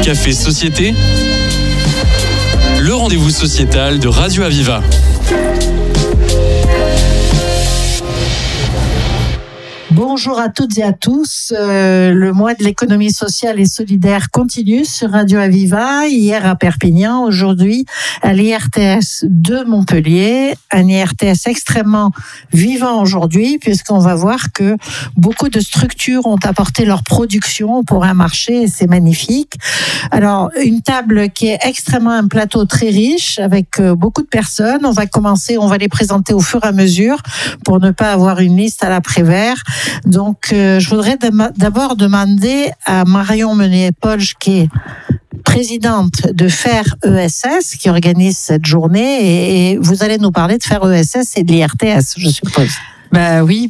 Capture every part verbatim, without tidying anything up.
Café Société, le rendez-vous sociétal de Radio Aviva. Bonjour à toutes et à tous. Euh, le mois de l'économie sociale et solidaire continue sur Radio Aviva. Hier à Perpignan, aujourd'hui à l'I R T S de Montpellier. Un I R T S extrêmement vivant aujourd'hui, puisqu'on va voir que beaucoup de structures ont apporté leur production pour un marché et c'est magnifique. Alors, une table qui est extrêmement un plateau très riche avec beaucoup de personnes. On va commencer, on va les présenter au fur et à mesure pour ne pas avoir une liste à l'après-vert. Donc, euh, je voudrais d'abord demander à Marion Meunier-Polge, qui est présidente de Faire E S S, qui organise cette journée, et, et vous allez nous parler de Faire E S S et de l'I R T S, je suppose. Ben oui,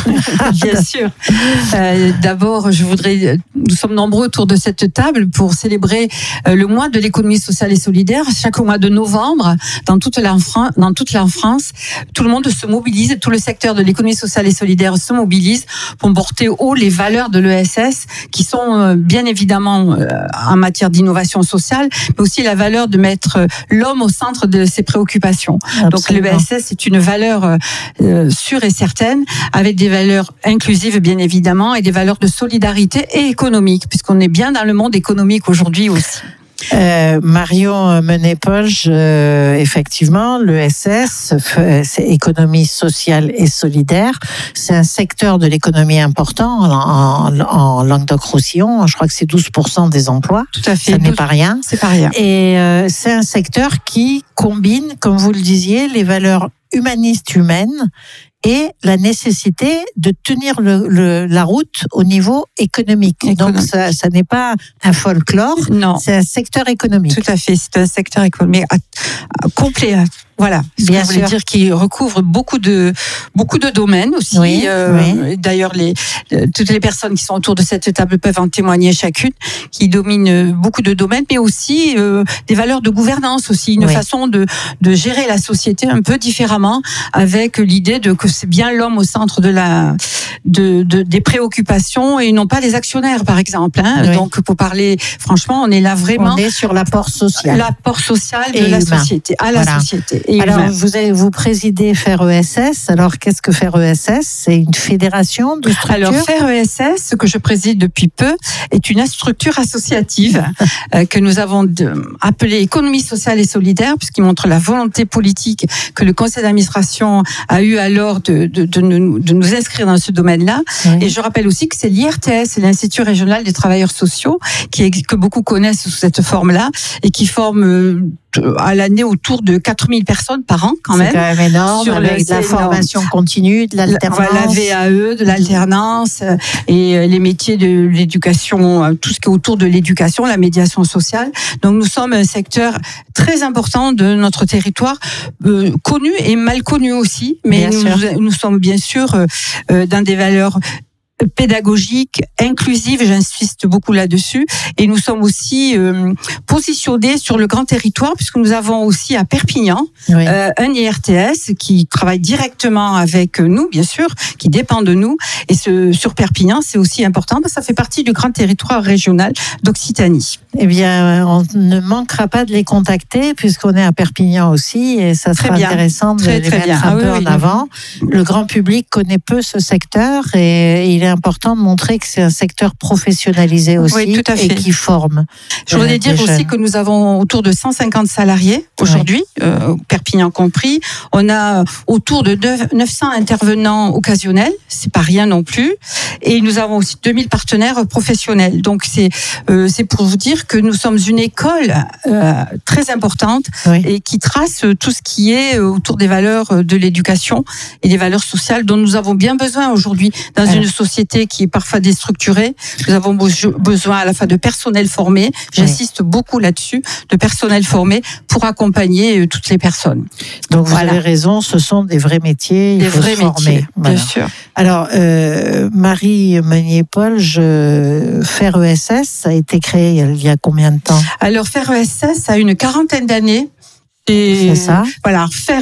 bien sûr. Euh, d'abord, je voudrais, nous sommes nombreux autour de cette table pour célébrer euh, le mois de l'économie sociale et solidaire. Chaque mois de novembre, dans toute la France, dans toute la France, tout le monde se mobilise, tout le secteur de l'économie sociale et solidaire se mobilise pour porter haut les valeurs de l'E S S, qui sont euh, bien évidemment euh, en matière d'innovation sociale, mais aussi la valeur de mettre l'homme au centre de ses préoccupations. Absolument. Donc l'E S S est une valeur euh, sûre et certaine, avec des valeurs inclusives bien évidemment et des valeurs de solidarité et économique, puisqu'on est bien dans le monde économique aujourd'hui aussi. Euh, Marion Meunier-Polge, euh, effectivement, l'E S S, c'est économie sociale et solidaire. C'est un secteur de l'économie important en, en, en Languedoc-Roussillon. Je crois que c'est douze pour cent des emplois. Tout à fait. Ça n'est pas rien. C'est pas rien. Et euh, c'est un secteur qui combine, comme vous le disiez, les valeurs humanistes humaines et la nécessité de tenir le, le, la route au niveau économique. économique. Donc, ça, ça n'est pas un folklore, non. C'est un secteur économique. Tout à fait, c'est un secteur économique à, à, complet. Voilà, ce Bien que je voulais dire qu'il recouvre beaucoup de beaucoup de domaines aussi. Oui, euh, oui. D'ailleurs, les toutes les personnes qui sont autour de cette table peuvent en témoigner chacune, qui dominent beaucoup de domaines, mais aussi euh, des valeurs de gouvernance aussi, une oui. façon de de gérer la société un peu différemment, avec l'idée de que c'est bien l'homme au centre de la de, de des préoccupations et non pas les actionnaires, par exemple. Hein. Oui. Donc, pour parler franchement, on est là vraiment. On est sur l'apport social, l'apport social de et la humain. société, à voilà. la société. Et alors, humain. vous avez, vous présidez Faire E S S. Alors, qu'est-ce que Faire E S S? C'est une fédération de structures? Alors, Faire E S S, que je préside depuis peu, est une structure associative euh, que nous avons de, appelée économie sociale et solidaire, puisqu'il montre la volonté politique que le conseil d'administration a eu alors de, de, de, nous, de nous inscrire dans ce domaine-là. Oui. Et je rappelle aussi que c'est l'I R T S, l'Institut régional des travailleurs sociaux, qui est, que beaucoup connaissent sous cette forme-là, et qui forme euh, à l'année autour de quatre mille personnes par an quand même. C'est quand même énorme, sur avec de la formation continue, de l'alternance. Voilà, V A E, de l'alternance et les métiers de l'éducation, tout ce qui est autour de l'éducation, la médiation sociale. Donc nous sommes un secteur très important de notre territoire, euh, connu et mal connu aussi, mais nous, nous sommes bien sûr euh, dans des valeurs pédagogique, inclusive, j'insiste beaucoup là-dessus, et nous sommes aussi euh, positionnés sur le grand territoire, puisque nous avons aussi à Perpignan oui. euh, un I R T S qui travaille directement avec nous, bien sûr, qui dépend de nous, et ce, sur Perpignan, c'est aussi important, parce que ça fait partie du grand territoire régional d'Occitanie. Eh bien, on ne manquera pas de les contacter, puisqu'on est à Perpignan aussi, et ça sera très intéressant de très, les très mettre bien. un ah, peu oui, en oui, avant. Oui. Le grand public connaît peu ce secteur, et il est important de montrer que c'est un secteur professionnalisé aussi oui, tout à fait. et qui forme. Je voudrais dire aussi jeunes. que nous avons autour de cent cinquante salariés aujourd'hui, oui. euh, Perpignan compris. On a autour de neuf cents intervenants occasionnels, c'est pas rien non plus. Et nous avons aussi deux mille partenaires professionnels. Donc c'est euh, c'est pour vous dire que nous sommes une école euh, très importante oui. et qui trace tout ce qui est autour des valeurs de l'éducation et des valeurs sociales dont nous avons bien besoin aujourd'hui dans Alors. une société qui est parfois déstructurée. Nous avons besoin à la fois de personnel formé, j'insiste oui. beaucoup là-dessus, de personnel formé pour accompagner toutes les personnes. Donc vous voilà. avez raison, ce sont des vrais métiers, il des faut vrais se former. Métiers, voilà. Bien sûr. Alors, euh, Marie Meunier-Polge, Faire E S S, ça a été créé il y a combien de temps? Alors, Faire E S S a une quarantaine d'années. Et c'est ça. Voilà, Faire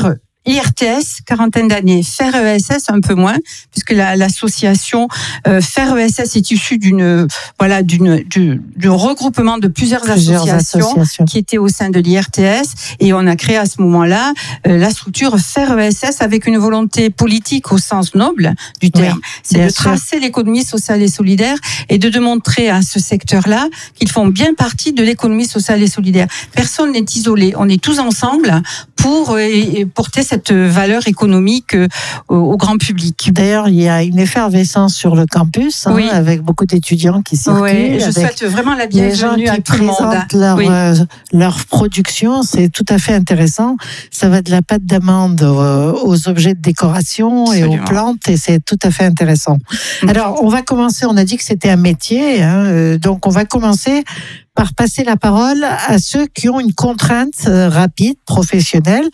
I R T S, quarantaine d'années. F E R E S S, un peu moins, puisque la, l'association euh, F E R E S S est issue d'une, voilà, d'une, du, du regroupement de plusieurs, Plusieurs associations, associations. qui étaient au sein de l'I R T S, et on a créé à ce moment-là euh, la structure F E R E S S avec une volonté politique au sens noble du terme. Oui, c'est bien de sûr. tracer l'économie sociale et solidaire et de démontrer à ce secteur-là qu'ils font bien partie de l'économie sociale et solidaire. Personne n'est isolé, on est tous ensemble pour euh, porter cette valeur économique euh, au, au grand public. D'ailleurs, il y a une effervescence sur le campus, hein, Oui. avec beaucoup d'étudiants qui circulent. Ouais, je avec souhaite vraiment la les gens bienvenue qui à tout le monde. présentent leur, Oui. euh, leur production, c'est tout à fait intéressant. Ça va de la pâte d'amande euh, aux objets de décoration et aux Absolument. plantes, et c'est tout à fait intéressant. Alors, on va commencer, on a dit que c'était un métier, hein, euh, donc on va commencer par passer la parole à ceux qui ont une contrainte euh, rapide, professionnelle,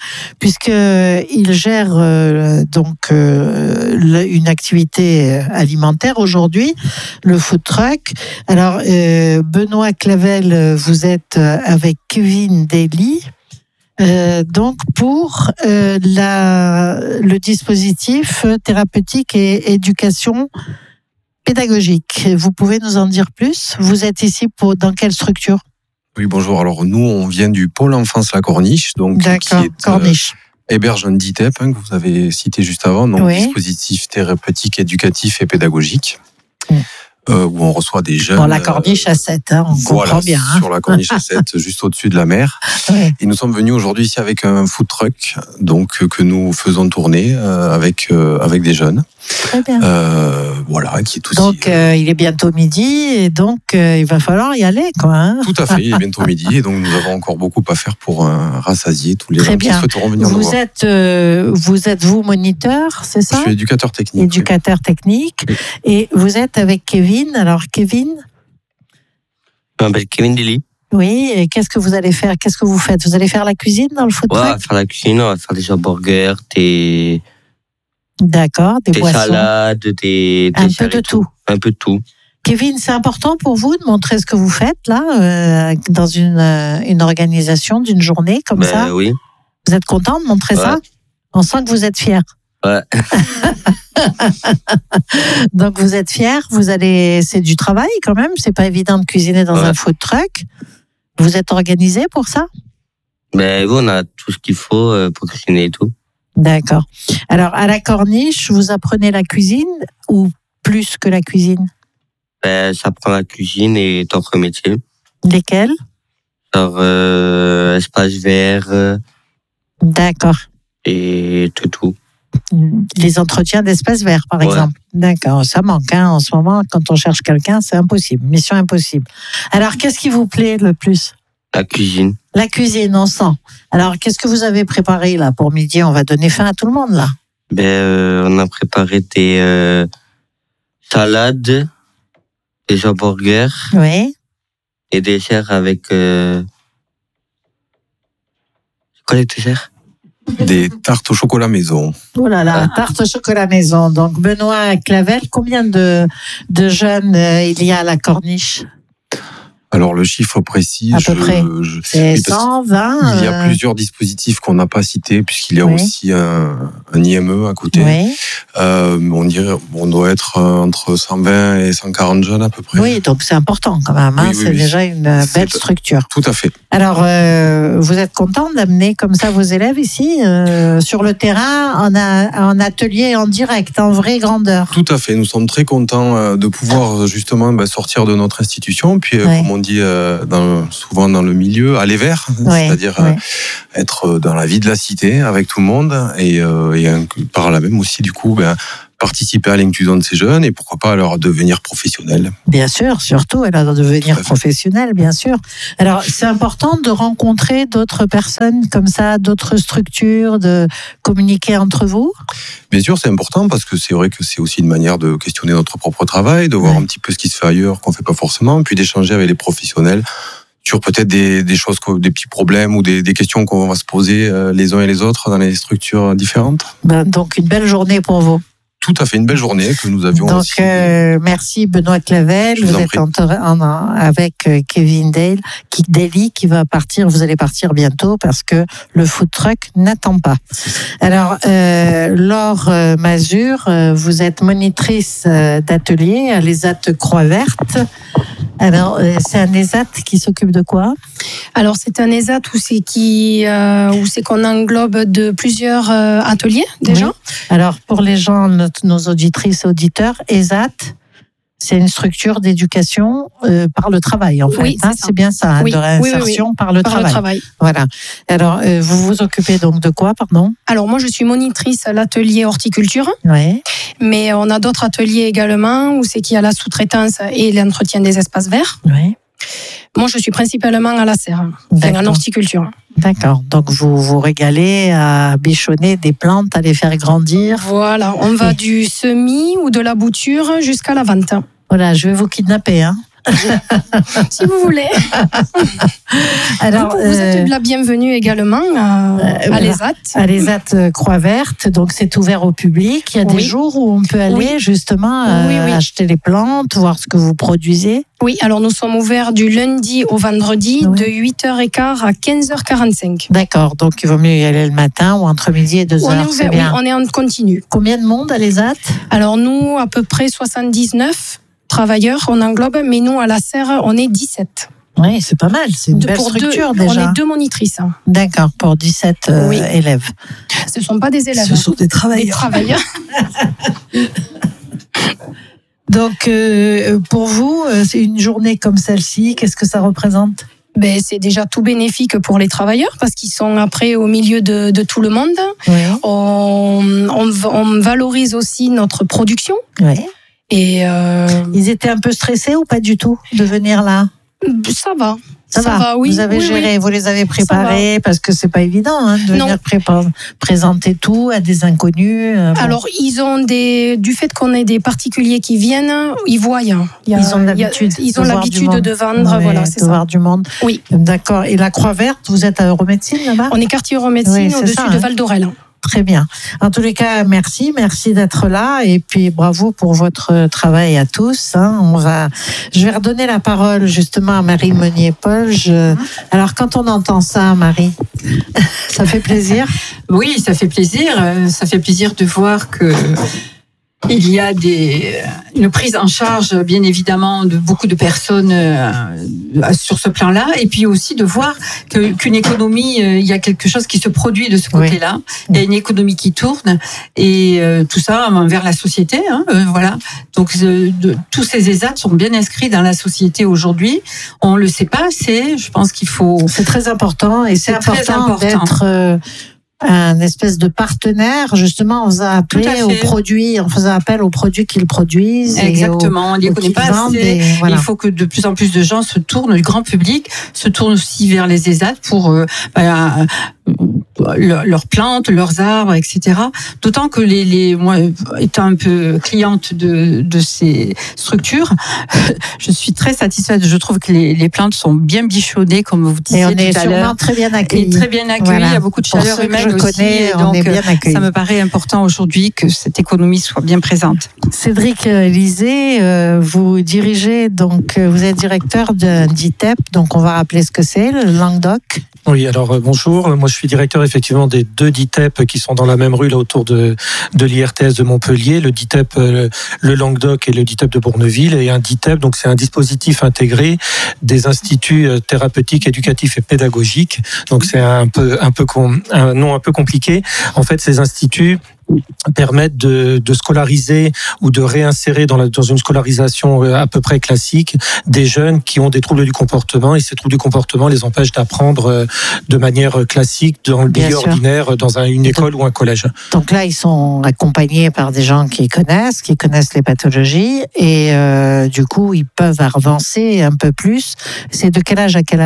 puisqu'ils gèrent euh, donc euh, le- une activité euh, alimentaire aujourd'hui, le food truck. Alors, euh, Benoît Clavel, euh, vous êtes euh, avec Kevin Daly. Euh, donc pour euh, la, le dispositif thérapeutique et éducation pédagogique. Vous pouvez nous en dire plus? Vous êtes ici pour dans quelle structure? Oui, bonjour. Alors, nous, on vient du pôle enfance La Corniche, donc qui D'accord, est, Corniche. euh, héberge un D I T E P, hein, que vous avez cité juste avant, donc Oui. dispositif thérapeutique, éducatif et pédagogique, Mm. euh, où on reçoit des jeunes. Bon, la Corniche à sept, hein, on voilà, comprend bien. Hein. sur la Corniche à sept, juste au-dessus de la mer. Oui. Et nous sommes venus aujourd'hui ici avec un food truck, donc euh, que nous faisons tourner euh, avec euh, avec des jeunes. Très bien. Euh, voilà, qui est aussi. Donc, euh, il est bientôt midi et donc euh, il va falloir y aller, quoi. Hein. Tout à fait, il est bientôt midi et donc nous avons encore beaucoup à faire pour euh, rassasier tous les Très gens bien. qui souhaiteront venir nous Vous voir. êtes, euh, vous êtes vous moniteur, c'est Je ça? suis éducateur technique. Éducateur technique. Oui. Et vous êtes avec Kevin. Alors, Kevin, Je m'appelle Kevin Daly. oui, et qu'est-ce que vous allez faire? Qu'est-ce que vous faites? Vous allez faire la cuisine dans le food Ouais, on va truck? faire la cuisine, on va faire des hamburgers, des, D'accord, des, des boissons. salades, des, des Un peu desserts de et tout. Un peu de tout. Kevin, c'est important pour vous de montrer ce que vous faites là, euh, dans une, euh, une organisation d'une journée comme ça? Ben oui. Vous êtes content de montrer Ouais. ça? On sent que vous êtes fier. Ouais. Donc vous êtes fier, vous allez, c'est du travail quand même, c'est pas évident de cuisiner dans Ouais. un food truck. Vous êtes organisé pour ça? Ben oui, on a tout ce qu'il faut euh, pour cuisiner et tout. D'accord. Alors à la Corniche, vous apprenez la cuisine ou plus que la cuisine? Ben, ça prend la cuisine et d'autres métiers. Lesquels? Genre euh, espace vert euh, D'accord. et tout tout. Les entretiens d'espace vert, par Ouais. exemple. D'accord, ça manque hein, en ce moment. Quand on cherche quelqu'un, c'est impossible. Mission impossible. Alors, qu'est-ce qui vous plaît le plus? La cuisine. La cuisine, on sent. Alors, qu'est-ce que vous avez préparé là pour midi? On va donner faim à tout le monde là. Ben, euh, on a préparé des euh, salades, des hamburgers Oui. et des desserts avec... Euh... C'est quoi les desserts? Des tartes au chocolat maison. Oh là là, tarte au chocolat maison. Donc, Benoît Clavel, combien de, de jeunes euh, il y a à la Corniche? Alors le chiffre précis, À peu je, près. je- C'est oui, parce cent vingt? qu'il y a euh, plusieurs dispositifs qu'on n'a pas cités puisqu'il y a Oui. aussi un, un I M E à côté. Oui. Euh, on dirait, on doit être euh, entre cent vingt et cent quarante jeunes à peu près. Oui, donc c'est important quand même. Hein. Oui, oui, c'est oui. déjà une euh, C'est- belle structure. Tout à fait. Alors, euh, vous êtes content d'amener comme ça vos élèves ici, euh, sur le terrain, en, a, en atelier en direct, en vraie grandeur? Tout à fait. Nous sommes très contents euh, de pouvoir justement bah, sortir de notre institution, puis euh, Ouais. comme on dit euh, dans, souvent dans le milieu, aller vers, Ouais, c'est-à-dire ouais. euh, être dans la vie de la cité avec tout le monde et, euh, et un- par là même aussi du coup ben, participer à l'inclusion de ces jeunes et pourquoi pas leur devenir professionnels. Bien sûr, surtout, elle va devenir Tout à fait. professionnelle, bien sûr. Alors, c'est important de rencontrer d'autres personnes comme ça, d'autres structures, de communiquer entre vous. Bien sûr, c'est important parce que c'est vrai que c'est aussi une manière de questionner notre propre travail, de voir Ouais. un petit peu ce qui se fait ailleurs qu'on fait pas forcément, puis d'échanger avec les professionnels sur peut-être des, des choses, que- des petits problèmes ou des, des questions qu'on va se poser euh, les uns et les autres dans les structures différentes. Ben, donc, une belle journée pour vous. Tout tout à fait une belle journée que nous avions Donc, aussi. euh, merci Benoît Clavel. Je vous Vous en êtes prie. en, en- en- avec euh, Kevin Dale, qui, Daly, qui va partir. Vous allez partir bientôt parce que le food truck n'attend pas. Alors, euh, Laure euh, Mazur, euh, vous êtes monitrice euh, d'atelier à l'E S A T Croix-Verte. Alors, euh, c'est un E S A T qui s'occupe de quoi? Alors c'est un E S A T où c'est qui euh, où c'est qu'on englobe de plusieurs euh, ateliers déjà. Oui. Alors, pour les gens, notre- nos auditrices et auditeurs, E S A T, c'est une structure d'éducation euh, par le travail, en fait. Oui, c'est hein, ça. c'est bien ça, hein, Oui, de oui, oui, réinsertion par le Par travail. le travail. Voilà. Alors, euh, vous vous occupez donc de quoi, pardon? Alors moi je suis monitrice à l'atelier horticulture, Oui. mais on a d'autres ateliers également où c'est qu'il y a la sous-traitance et l'entretien des espaces verts. Oui. Moi je suis principalement à la serre, enfin, en D'accord. horticulture. D'accord. Donc, vous vous régalez à bichonner des plantes, à les faire grandir. Voilà, on va du semis ou de la bouture jusqu'à la vente, Voilà, je vais vous kidnapper, hein. si vous voulez. Alors, vous, vous euh, êtes la bienvenue également à, à voilà. l'E S A T. à l'E S A T Croix-Verte, donc c'est ouvert au public. Il y a des Oui. jours où on peut aller Oui. justement euh, Oui, oui. acheter les plantes, voir ce que vous produisez. Oui, alors nous sommes ouverts du lundi au vendredi Oui. de huit heures quinze à quinze heures quarante-cinq. D'accord, donc il vaut mieux y aller le matin ou entre midi et deux On est heures, c'est ouvert, oui, bien. on est en continu. Combien de monde à l'E S A T? Alors nous, à peu près soixante-dix-neuf travailleurs, on englobe, mais nous, à la serre, on est dix-sept. Oui, c'est pas mal, c'est une De- belle pour structure deux, déjà. On est deux monitrices. hein. D'accord, pour dix-sept euh, Oui. élèves. Ce ne sont pas des élèves, Ce hein, sont des des travailleurs. travailleurs. Donc, euh, pour vous, euh, c'est une journée comme celle-ci, qu'est-ce que ça représente? Ben, c'est déjà tout bénéfique pour les travailleurs parce qu'ils sont après au milieu de, de tout le monde. Oui. On, on, on valorise aussi notre production. Oui. Et euh, Ils étaient un peu stressés ou pas du tout de venir là? ça va. Ça, va. oui. Vous avez oui, géré, oui. vous les avez préparés parce que c'est pas évident hein, de Non. venir prépa- présenter tout à des inconnus. euh, bon. Alors, ils ont des, du fait qu'on ait des particuliers qui viennent, ils voient. Il y a- Ils ont il y a- l'habitude Ils de ont voir du l'habitude monde. de vendre, Ouais, voilà, c'est de ça. voir du monde. Oui. D'accord. Et la Croix-Verte, vous êtes à Euromédecine là-bas? On est quartier Euromédecine Oui, c'est au-dessus ça, de hein. Val d'Orel. Très bien. En tous les cas, merci, merci d'être là et puis bravo pour votre travail à tous. Hein. On va, je vais redonner la parole justement à Marie Meunier-Paul. Je... Alors quand on entend ça, Marie, ça fait plaisir. Oui, ça fait plaisir. Euh, Ça fait plaisir de voir que il y a des, une prise en charge, bien évidemment, de beaucoup de personnes euh, sur ce plan-là, et puis aussi de voir que, qu'une économie, euh, il y a quelque chose qui se produit de ce côté-là. Il y a une économie qui tourne, et euh, tout ça vers la société. Hein, euh, voilà. Donc, euh, de, tous ces E S A T sont bien inscrits dans la société aujourd'hui. On le sait pas assez. Je pense qu'il faut. C'est très important et c'est C'est très important, important. d'être euh, un espèce de partenaire. Justement, on faisait Tout à appeler aux fait. produits, on faisait appel aux produits qu'ils produisent. et Exactement, on aux- ne les aux connaît qu'ils pas vendent assez. et voilà. Il faut que de plus en plus de gens se tournent, du grand public se tourne aussi vers les E S A T pour euh, bah, leur- leurs plantes, leurs arbres, et cetera. D'autant que les, les, moi, étant un peu cliente de, de ces structures, je suis très satisfaite. Je trouve que les, les plantes sont bien bichonnées, comme vous Et disiez on tout est à sûrement l'heure. très bien Et accueillis. très bien accueilli, Voilà. il y a beaucoup de Pour chaleur ceux que humaine je aussi. connais, et on donc, est bien accueillis. ça me paraît important aujourd'hui que cette économie soit bien présente. Cédric Lisée, euh, vous dirigez, donc euh, vous êtes directeur d'un D I T E P, donc on va rappeler ce que c'est, le Languedoc. Oui, alors euh, bonjour. Moi, je suis directeur effectivement des deux D I T E P qui sont dans la même rue là autour de, de l'I R T S de Montpellier, le D I T E P, euh, le Languedoc et le D I T E P de Bourneville, et un D I T E P. Donc, c'est un dispositif intégré des instituts euh, thérapeutiques, éducatifs et pédagogiques. Donc, c'est un peu, un peu com- un nom un peu compliqué. En fait, ces instituts permettent de, de scolariser ou de réinsérer dans, la, dans une scolarisation à peu près classique des jeunes qui ont des troubles du comportement, et ces troubles du comportement les empêchent d'apprendre de manière classique dans le Bien milieu sûr. ordinaire, dans un, une école ou un collège. Donc là, ils sont accompagnés par des gens qui connaissent, qui connaissent les pathologies, et euh, du coup, ils peuvent avancer un peu plus. C'est de quel âge à quel âge?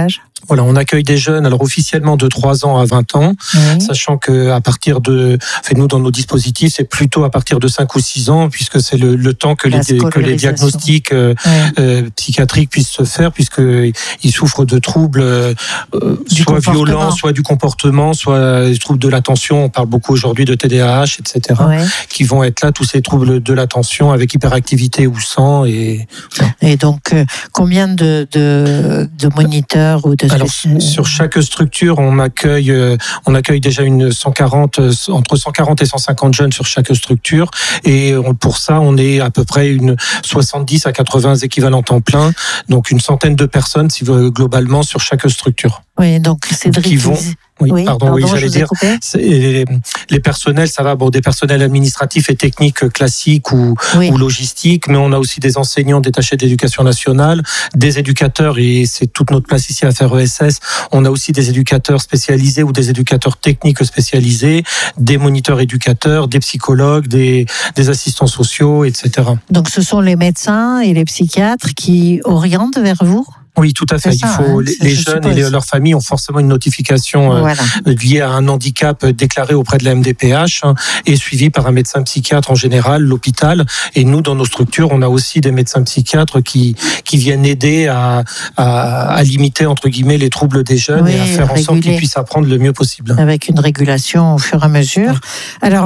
Voilà, on accueille des jeunes, alors officiellement de trois ans à vingt ans, Oui. sachant que à partir de, enfin, nous dans nos dispositifs, c'est plutôt à partir de cinq ou six ans, puisque c'est le, le temps que La les, que les scolarisation. diagnostics euh, Oui. euh, psychiatriques puissent se faire, puisque ils souffrent de troubles euh, Du soit comportement. violents, soit du comportement, soit des troubles de l'attention. On parle beaucoup aujourd'hui de T D A H, et cetera, Oui. qui vont être là, tous ces troubles de l'attention avec hyperactivité ou sans. Et Et donc, euh, combien de, de, de moniteurs ou de alors, spéci- sur chaque structure, on accueille, euh, on accueille déjà une cent quarante, euh, entre cent quarante et cent cinquante jeunes sur chaque structure. Et on- pour ça, on est à peu près une soixante-dix à quatre-vingts équivalents temps plein. Donc, une centaine de personnes, si vous- globalement, sur chaque structure. Oui, donc Cédric. Qui vont- ils- Oui, Oui, pardon, oui, je j'allais vous ai dire. coupé. C'est- Les, les personnels, ça va, bon, des personnels administratifs et techniques classiques ou, Oui. ou logistiques, mais on a aussi des enseignants détachés de l'éducation nationale, des éducateurs, et c'est toute notre place ici à faire E S S. On a aussi des éducateurs spécialisés ou des éducateurs techniques spécialisés, des moniteurs éducateurs, des psychologues, des, des assistants sociaux, et cetera. Donc, ce sont les médecins et les psychiatres qui orientent vers vous. Oui, tout à fait. C'est Il ça, faut, hein, les, c'est- les je jeunes suppose. et les- leurs familles ont forcément une notification euh, Voilà. liée à un handicap déclaré auprès de la M D P H hein, et suivi par un médecin psychiatre en général, l'hôpital. Et nous, dans nos structures, on a aussi des médecins psychiatres qui qui viennent aider à, à, à limiter entre guillemets les troubles des jeunes Oui, et à faire en sorte réguler. qu'ils puissent apprendre le mieux possible. Avec une régulation au fur et à mesure. Alors,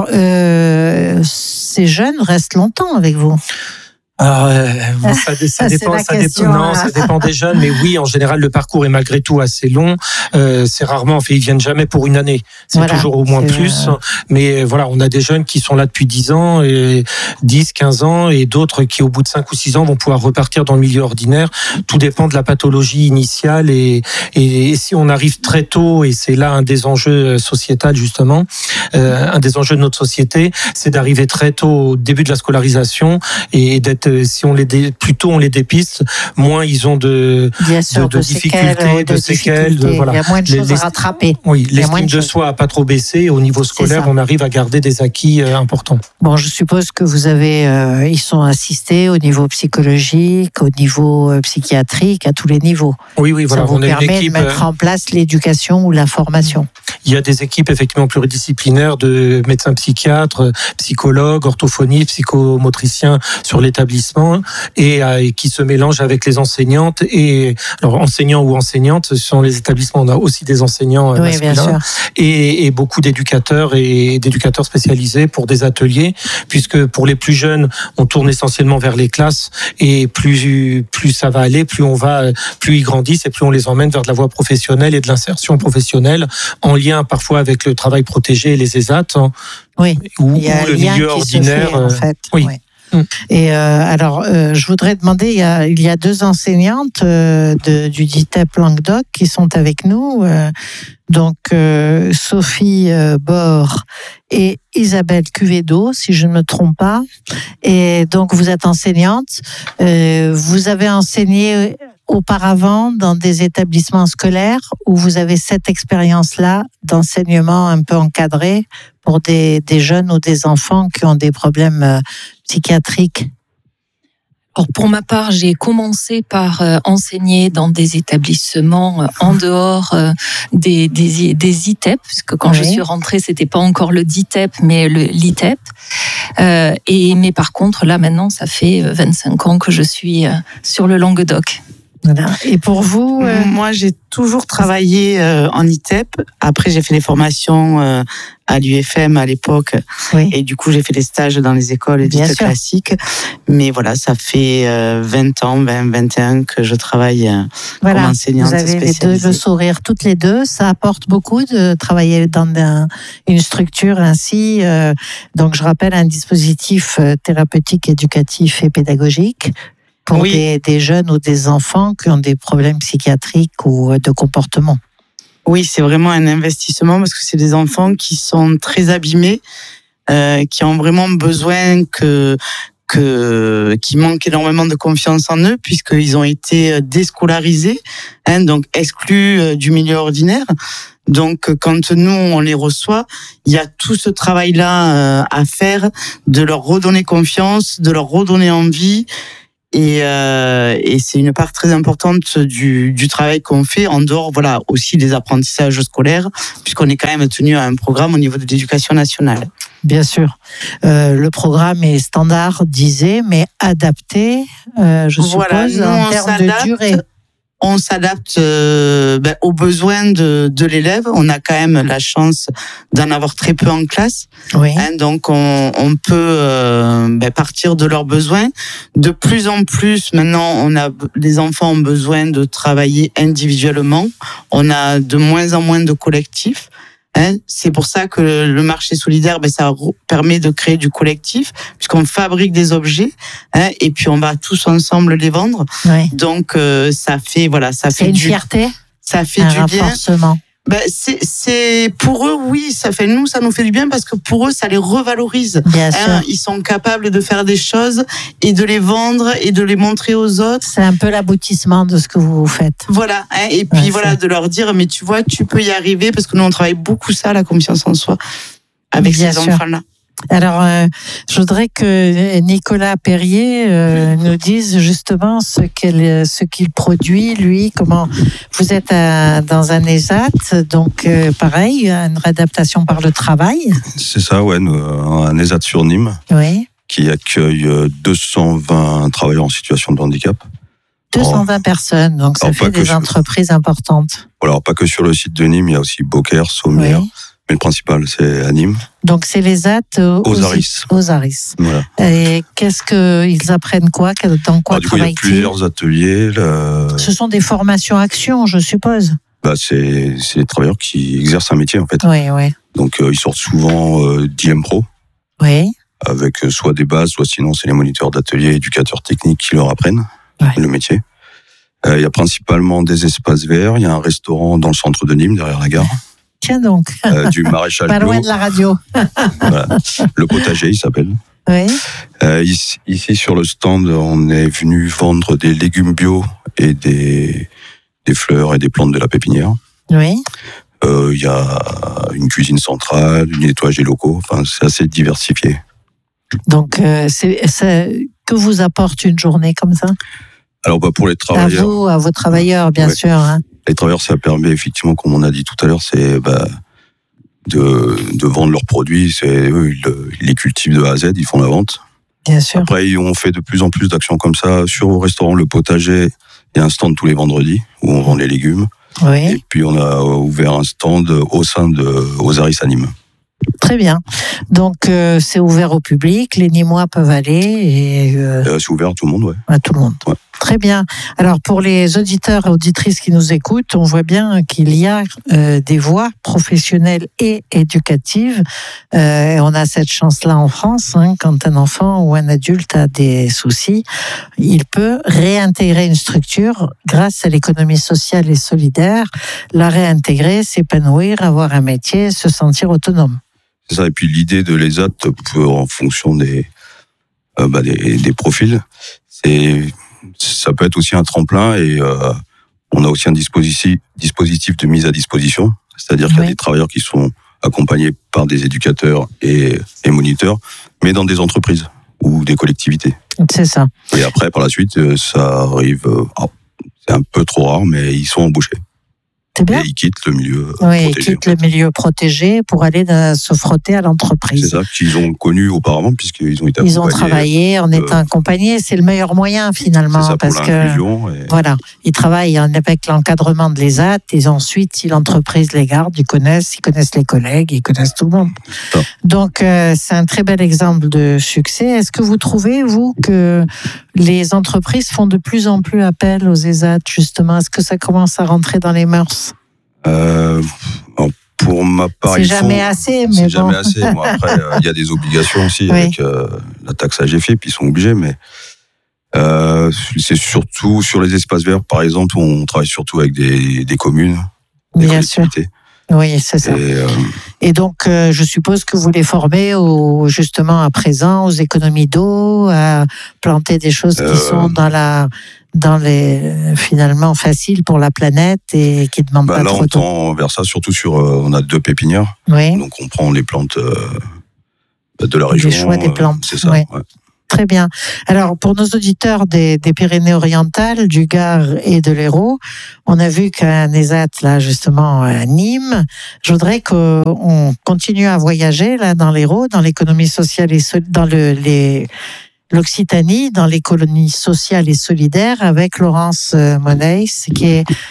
euh, ces jeunes restent longtemps avec vous. Alors, euh, bon, ça, ça C'est dépend, la ça question, dépend, non, là. ça dépend des jeunes, mais oui, en général, le parcours est malgré tout assez long. Euh, c'est rarement, en fait, ils viennent jamais pour une année. C'est Voilà, toujours au moins c'est, plus. euh, Mais voilà, on a des jeunes qui sont là depuis dix ans, et dix, quinze ans, et d'autres qui, au bout de cinq ou six ans, vont pouvoir repartir dans le milieu ordinaire. Tout dépend de la pathologie initiale, et, et, et si on arrive très tôt, et c'est là un des enjeux sociétals, justement, euh, un des enjeux de notre société, c'est d'arriver très tôt au début de la scolarisation, et d'être, si on les dé, plus tôt on les dépiste, moins ils ont de, Bien sûr, de, de, difficultés, séquelles, de séquelles, de- difficultés. voilà. Il y a moins de Les- choses les- à rattraper. oui, Il y a moins l'estime de de choses. soi a pas trop baissé. Au niveau scolaire, ça. on arrive à garder des acquis euh, importants. Bon, je suppose que vous avez, euh, ils sont assistés au niveau psychologique, au niveau euh, psychiatrique, à tous les niveaux. Oui, oui, voilà. Ça vous On a une permet équipe. de mettre en place l'éducation ou la formation. Il y a des équipes effectivement pluridisciplinaires de médecins psychiatres, psychologues, orthophonistes, psychomotriciens sur l'établissement et, euh, et qui se mélangent avec les enseignantes et alors enseignants ou enseignantes, ce sont les établissements. On a aussi des enseignants euh, Oui, bien masculins sûr. et, et beaucoup d'éducateurs et d'éducateurs spécialisés pour des ateliers, puisque pour les plus jeunes, on tourne essentiellement vers les classes et plus plus ça va aller, plus on va, plus ils grandissent et plus on les emmène vers de la voie professionnelle et de l'insertion professionnelle en lien parfois avec le travail protégé et les E S A T, hein, Oui. ou, Il y a ou le un lien milieu qui ordinaire. se fait, en euh, fait. oui. Ouais. Mm. Et euh, alors, euh, je voudrais demander, il y a, il y a deux enseignantes euh, de, du D I T E P Languedoc qui sont avec nous. Euh, donc, euh, Sophie euh, Bord et Isabelle Cuvedo, si je ne me trompe pas. Et donc, vous êtes enseignante. Euh, vous avez enseigné auparavant dans des établissements scolaires où vous avez cette expérience-là d'enseignement un peu encadré pour des, des jeunes ou des enfants qui ont des problèmes euh, psychiatriques? Alors pour ma part, j'ai commencé par euh, enseigner dans des établissements euh, en dehors euh, des, des, des I T E P, parce que quand Oui. je suis rentrée, c'était pas encore le D I T E P, mais le l'I T E P. Euh, et mais par contre, là maintenant, ça fait vingt-cinq ans que je suis euh, sur le Languedoc. Voilà. Et pour vous, euh, Moi, j'ai toujours travaillé euh, en I T E P. Après, j'ai fait les formations euh, à l'U F M à l'époque. oui. Et du coup, j'ai fait des stages dans les écoles Bien dites sûr. classiques. Mais voilà, ça fait euh, vingt ans, vingt, vingt et un que je travaille euh, comme Voilà, enseignante vous avez les deux, spécialisée. le sourire toutes les deux. Ça apporte beaucoup de travailler dans un- une structure ainsi. euh, donc, je rappelle un dispositif euh, thérapeutique, éducatif et pédagogique pour Oui. des, des jeunes ou des enfants qui ont des problèmes psychiatriques ou euh, de comportement. Oui, c'est vraiment un investissement parce que c'est des enfants qui sont très abîmés, euh, qui ont vraiment besoin que que qui manquent énormément de confiance en eux puisqu'ils ont été déscolarisés, hein, donc exclus euh, du milieu ordinaire. Donc, quand nous on les reçoit, il y a tout ce travail-là euh, à faire, de leur redonner confiance, de leur redonner envie. Et, euh, et c'est une part très importante du, du travail qu'on fait, en dehors, voilà, aussi des apprentissages scolaires, puisqu'on est quand même tenu à un programme au niveau de l'éducation nationale. Bien sûr. Euh, le programme est standardisé, mais adapté, euh, je voilà, suppose, nous, en termes de durée. On s'adapte euh, ben, aux besoins de, de l'élève. On a quand même la chance d'en avoir très peu en classe. Oui. Hein, donc, on, on peut euh, ben, partir de leurs besoins. De plus en plus, maintenant, on a les enfants ont besoin de travailler individuellement. On a de moins en moins de collectifs. Hein, c'est pour ça que le marché solidaire, ben, ça permet de créer du collectif, puisqu'on fabrique des objets, hein, et puis on va tous ensemble les vendre. Oui. Donc euh, ça fait voilà, ça C'est fait une du, fierté, ça fait un du bien. renforcement. Ben, c'est, c'est pour eux, oui, ça fait nous, ça nous fait du bien parce que pour eux, ça les revalorise. Bien Hein, sûr. ils sont capables de faire des choses et de les vendre et de les montrer aux autres. C'est un peu l'aboutissement de ce que vous faites. Voilà, hein, et puis Ouais, voilà, c'est- de leur dire, mais tu vois, tu peux y arriver parce que nous, on travaille beaucoup ça, la confiance en soi, avec Bien ces sûr. enfants-là. Alors, euh, je voudrais que Nicolas Perrier euh, nous dise justement ce qu'elle, ce qu'il produit, lui, comment vous êtes à- dans un ESAT, donc euh, pareil, une réadaptation par le travail. C'est ça, ouais, nous, un ESAT sur Nîmes Oui, qui accueille deux cent vingt travailleurs en situation de handicap. deux cent vingt personnes, donc ça alors, fait pas que des sur- entreprises importantes. Voilà, alors pas que sur le site de Nîmes, il y a aussi Beaucaire, Sommières, Oui. mais le principal c'est à Nîmes, Donc c'est l'ESAT aux, aux Aris. aux Aris. Voilà. Et qu'est-ce qu'ils apprennent quoi? Dans quoi Alors, du coup, il y a travaillent-ils? plusieurs ateliers. là. Ce sont des formations actions, je suppose. Bah, c'est c'est des travailleurs qui exercent un métier en fait. Oui, oui. Donc euh, ils sortent souvent euh, d'I M Pro Oui. avec euh, soit des bases, soit sinon c'est les moniteurs d'atelier, éducateurs techniques qui leur apprennent Ouais. le métier. Euh, il y a principalement des espaces verts. Il y a un restaurant dans le centre de Nîmes, derrière la gare, Tiens donc, euh, du maréchal pas loin Blot. de la radio. Voilà. Le potager, il s'appelle. Oui, Euh, ici, ici, sur le stand, on est venu vendre des légumes bio et des, des fleurs et des plantes de la pépinière. oui. Euh, Il y a une cuisine centrale, du nettoyage des locaux. Enfin, c'est assez diversifié. Donc, euh, c'est, c'est- que vous apporte une journée comme ça? Alors, bah, pour les À travailleurs, vous, à vos travailleurs, bien Ouais. sûr. Hein. les travailleurs, ça permet effectivement, comme on a dit tout à l'heure, c'est bah, de, de vendre leurs produits. C'est eux, ils, ils les cultivent de A à Z, ils font la vente. Bien sûr. Après, on fait de plus en plus d'actions comme ça. Sur le restaurant Le Potager, il y a un stand tous les vendredis où on vend les légumes. Oui, Et puis, on a ouvert un stand au sein de aux Aris à Nîmes. très bien. Donc, euh, c'est ouvert au public, les Nîmois peuvent aller et euh, Euh, c'est ouvert à tout le monde, ouais. à tout le monde. Ouais. Très bien. Alors, pour les auditeurs et auditrices qui nous écoutent, on voit bien qu'il y a euh, des voies professionnelles et éducatives. Euh, et on a cette chance-là en France, hein, quand un enfant ou un adulte a des soucis, il peut réintégrer une structure grâce à l'économie sociale et solidaire, la réintégrer, s'épanouir, avoir un métier, se sentir autonome. C'est ça. Et puis, l'idée de l'ESAT, pour, en fonction des, euh, bah, des, des profils, c'est, ça peut être aussi un tremplin et euh, on a aussi un dispositif, dispositif de mise à disposition. C'est-à-dire qu'il y a Oui. des travailleurs qui sont accompagnés par des éducateurs et, et moniteurs, mais dans des entreprises ou des collectivités. C'est ça. Et après, par la suite, euh, ça arrive, euh, oh, c'est un peu trop rare, mais ils sont embauchés. C'est bien. Et ils quittent le milieu euh, Oui, ils protégé. quittent le milieu protégé pour aller dans- se frotter à C'est l'entreprise. ça qu'ils ont connu auparavant, puisqu'ils ont été Ils ont accompagnés. travaillé en euh, étant accompagnés, c'est le meilleur moyen finalement, C'est ça, pour parce que l'inclusion. Et... voilà, ils travaillent avec l'encadrement de l'ESAT et ensuite, si l'entreprise les garde, ils connaissent, ils connaissent les collègues, ils connaissent tout le monde. Ça. Donc, euh, c'est un très bel exemple de succès. Est-ce que vous trouvez, vous, que les entreprises font de plus en plus appel aux ESAT, justement? Est-ce que ça commence à rentrer dans les mœurs? Euh, alors, pour ma part, C'est ils jamais font- assez, mais C'est bon. jamais assez. Bon, après, euh, il y a des obligations aussi Oui. avec euh, la taxe A G F I, puis ils sont obligés, mais euh, c'est surtout sur les espaces verts, par exemple, on travaille surtout avec des, des communes, des Bien sûr. collectivités. Oui, c'est ça. Et, euh, Et donc, euh, je suppose que vous les formez au, justement à présent aux économies d'eau, à planter des choses qui Euh, sont dans la, dans les finalement faciles pour la planète et qui ne demandent bah, pas là, trop on d'eau. tend vers ça, surtout sur. Euh, on a deux pépinières, Oui, donc on prend les plantes euh, de la région. les choix des euh, plantes. C'est ça. Oui. Ouais. Très bien. Alors, pour nos auditeurs des, des Pyrénées-Orientales, du Gard et de l'Hérault, on a vu qu'à Nézat, là, justement, à Nîmes, je voudrais qu'on continue à voyager, là, dans l'Hérault, dans l'économie sociale et sol- dans le, les, l'Occitanie, dans l'économie sociale et solidaire, avec Laurence Monneys, qui est